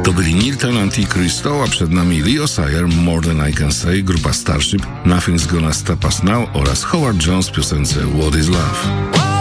To byli Nirtal Anti-Crystal, a przed nami Leo Sayer, More Than I Can Say, grupa Starship, Nothing's Gonna Stop Us Now oraz Howard Jones w piosence What Is Love.